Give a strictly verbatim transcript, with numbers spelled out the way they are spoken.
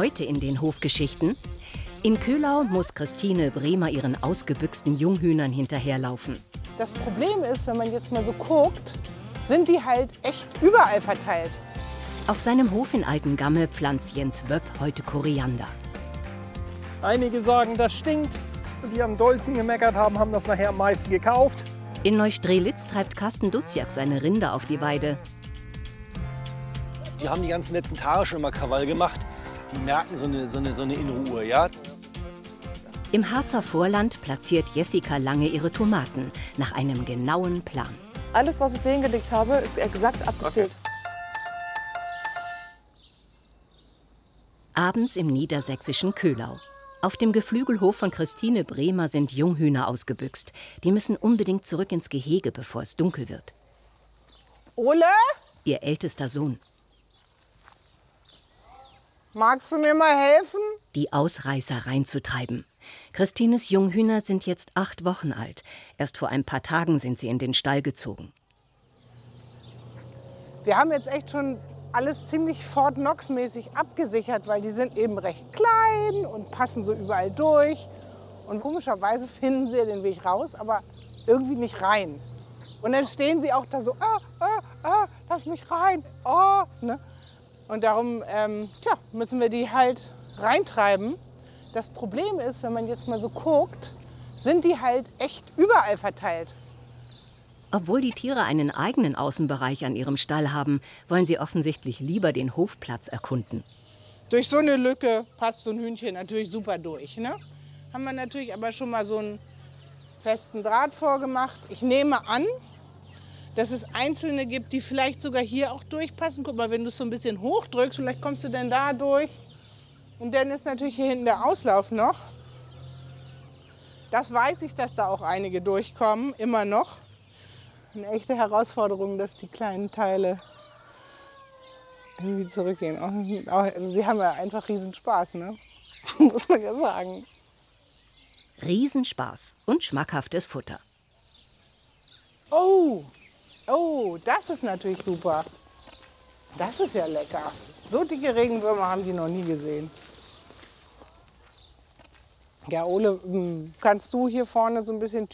Heute in den Hofgeschichten: In Köhlau muss Christine Bremer ihren ausgebüxten Junghühnern hinterherlaufen. Das Problem ist, wenn man jetzt mal so guckt, sind die halt echt überall verteilt. Auf seinem Hof in Altengamme pflanzt Jens Wöpp heute Koriander. Einige sagen, das stinkt. Die am dollsten gemeckert haben, haben das nachher am meisten gekauft. In Neustrelitz treibt Carsten Duziak seine Rinder auf die Weide. Die haben die ganzen letzten Tage schon immer Krawall gemacht. Die merken so eine, so eine, so eine innere Uhr, ja? Im Harzer Vorland platziert Jessica Lange ihre Tomaten nach einem genauen Plan. Alles, was ich denen gelegt habe, ist exakt abgezählt. Okay. Abends im niedersächsischen Köhlau. Auf dem Geflügelhof von Christine Bremer sind Junghühner ausgebüxt. Die müssen unbedingt zurück ins Gehege, bevor es dunkel wird. Ole? Ihr ältester Sohn. Magst du mir mal helfen? Die Ausreißer reinzutreiben. Christines Junghühner sind jetzt acht Wochen alt. Erst vor ein paar Tagen sind sie in den Stall gezogen. Wir haben jetzt echt schon alles ziemlich Fort Knox-mäßig abgesichert, weil die sind eben recht klein und passen so überall durch. Und komischerweise finden sie den Weg raus, aber irgendwie nicht rein. Und dann stehen sie auch da so, ah, ah, ah, lass mich rein, oh. Ne? Und darum ähm, tja, müssen wir die halt reintreiben. Das Problem ist, wenn man jetzt mal so guckt, sind die halt echt überall verteilt. Obwohl die Tiere einen eigenen Außenbereich an ihrem Stall haben, wollen sie offensichtlich lieber den Hofplatz erkunden. Durch so eine Lücke passt so ein Hühnchen natürlich super durch. Ne? Haben wir natürlich aber schon mal so einen festen Draht vorgemacht. Ich nehme an, dass es einzelne gibt, die vielleicht sogar hier auch durchpassen. Guck mal, wenn du es so ein bisschen hochdrückst, vielleicht kommst du dann da durch. Und dann ist natürlich hier hinten der Auslauf noch. Das weiß ich, dass da auch einige durchkommen, immer noch. Eine echte Herausforderung, dass die kleinen Teile irgendwie zurückgehen. Also sie haben ja einfach Riesenspaß, ne? Muss man ja sagen. Riesenspaß und schmackhaftes Futter. Oh, oh, das ist natürlich super. Das ist ja lecker. So dicke Regenwürmer haben die noch nie gesehen. Ja, Ole, kannst du hier vorne so ein bisschen